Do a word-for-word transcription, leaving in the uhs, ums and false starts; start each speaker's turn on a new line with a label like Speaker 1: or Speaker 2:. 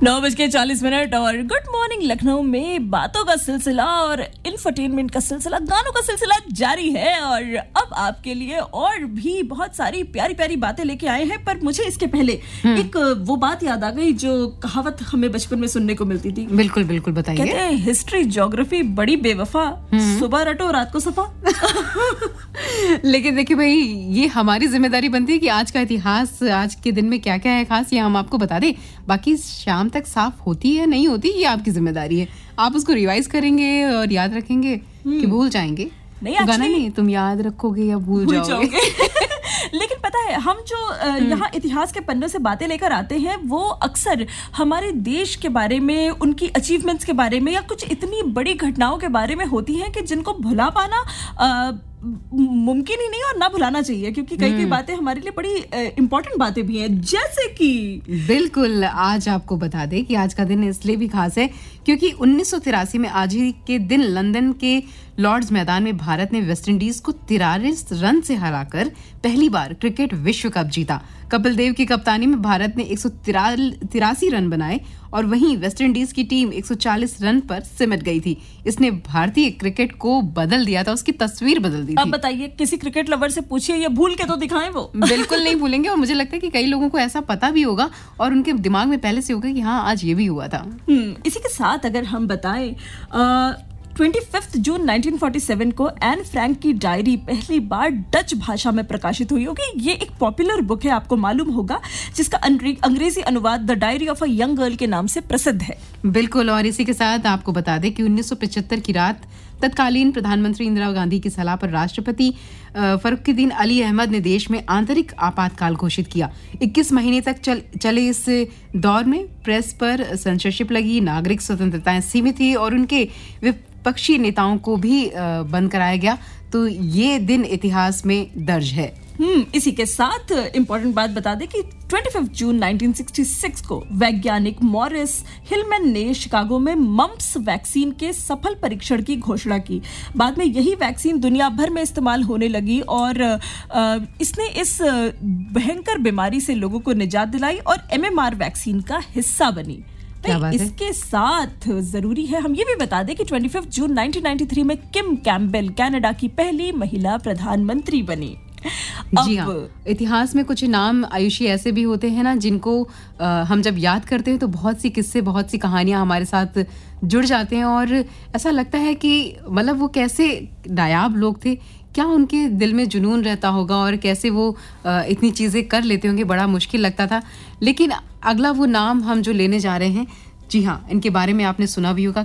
Speaker 1: नौ बज के चालीस मिनट और गुड मॉर्निंग लखनऊ में बातों का सिलसिला और इंफरटेनमेंट का सिलसिला, गानों का सिलसिला जारी है। और अब आपके लिए और भी बहुत सारी प्यारी प्यारी बातें लेके आए हैं, पर मुझे इसके पहले एक वो बात याद आ गई जो कहावत हमें बचपन में सुनने को मिलती थी।
Speaker 2: बिल्कुल बिल्कुल बताइए।
Speaker 1: कहते हैं हिस्ट्री ज्योग्राफी बड़ी बेवफा, सुबह रटो रात को सफा।
Speaker 2: लेकिन देखिए भाई, ये हमारी जिम्मेदारी बनती है कि आज का इतिहास, आज के दिन में क्या क्या है खास, ये हम आपको बता दें। बाकी शाम तक साफ होती है नहीं होती, ये आपकी जिम्मेदारी है। आप उसको रिवाइज करेंगे और याद रखेंगे कि भूल जाएंगे।
Speaker 1: नहीं,
Speaker 2: तो गाना नहीं, तुम याद रखोगे या भूल, भूल जाओगे, जाओगे।
Speaker 1: लेकिन पता है, हम जो यहाँ इतिहास के पन्नों से बातें लेकर आते हैं वो अक्सर हमारे देश के बारे में, उनकी अचीवमेंट्स के बारे में या कुछ इतनी बड़ी घटनाओं के बारे में होती हैं कि जिनको भुला पाना आ, मुमकिन ही नहीं और ना भुलाना चाहिए, क्योंकि कई कई बातें हमारे लिए बड़ी इंपॉर्टेंट बातें भी हैं। जैसे कि
Speaker 2: बिल्कुल, आज आपको बता दें कि आज का दिन इसलिए भी खास है क्योंकि उन्नीस सौ तिरासी में आज ही के दिन लंदन के लॉर्ड्स मैदान में भारत ने वेस्ट इंडीज को तिरालीस रन से हराकर पहली बार क्रिकेट विश्व कप जीता। कपिल देव की कप्तानी में भारत ने एक सौ तिरासी रन बनाए और वहीं वेस्ट इंडीज की टीम एक सौ चालीस रन पर सिमट गई थी। इसने भारतीय क्रिकेट को बदल दिया था, उसकी तस्वीर बदल दी थी।
Speaker 1: अब बताइए, किसी क्रिकेट लवर से पूछिए, ये भूल के तो दिखाएं वो।
Speaker 2: बिल्कुल नहीं भूलेंगे, और मुझे लगता है कि कई लोगों को ऐसा पता भी होगा और उनके दिमाग में पहले से होगा कि हाँ आज ये भी हुआ था।
Speaker 1: इसी के साथ अगर हम बताएं, पच्चीस जून उन्नीस सौ सैंतालीस को एन फ्रैंक की डायरी पहली बार डच भाषा में प्रकाशित हुई होगी। ये एक पॉपुलर बुक है, आपको मालूम होगा, जिसका अंग्रेजी अनुवाद the diary of a young girl के नाम से प्रसिद्ध है।
Speaker 2: बिल्कुल, और इसी के साथ आपको बता दें कि उन्नीस सौ पचहत्तर की रात तत्कालीन प्रधानमंत्री इंदिरा गांधी की सलाह पर राष्ट्रपति फरुखुद्दीन अली अहमद ने देश में आंतरिक आपातकाल घोषित किया। इक्कीस महीने तक चल, चले इस दौर में प्रेस पर सेंसरशिप लगी, नागरिक स्वतंत्रताएं सीमित थी और उनके विपक्षी नेताओं को भी बंद कराया गया। तो ये दिन इतिहास में दर्ज है।
Speaker 1: हम्म इसी के साथ इंपॉर्टेंट बात बता दें कि पच्चीस जून उन्नीस सौ छियासठ को वैज्ञानिक मॉरिस हिलमैन ने शिकागो में मम्प्स वैक्सीन के सफल परीक्षण की घोषणा की। बाद में यही वैक्सीन दुनिया भर में इस्तेमाल होने लगी और इसने इस भयंकर बीमारी से लोगों को निजात दिलाई और एमएमआर वैक्सीन का हिस्सा बनी। इसके साथ जरूरी है हम ये भी बता दें कि पच्चीस जून उन्नीस सौ तिरानवे में किम कैम्पबेल कनाडा की पहली महिला प्रधानमंत्री बनी।
Speaker 2: जी हाँ, इतिहास में कुछ नाम आयुषी ऐसे भी होते हैं ना, जिनको आ, हम जब याद करते हैं तो बहुत सी किस्से, बहुत सी कहानियां हमारे साथ जुड़ जाते हैं और ऐसा लगता है कि मतलब वो कैसे नायाब लोग थे, क्या उनके दिल में जुनून रहता होगा और कैसे वो आ, इतनी चीजें कर लेते होंगे, बड़ा मुश्किल लगता था। लेकिन अगला वो नाम हम जो लेने जा रहे हैं, जी हाँ, इनके बारे में आपने सुना भी होगा।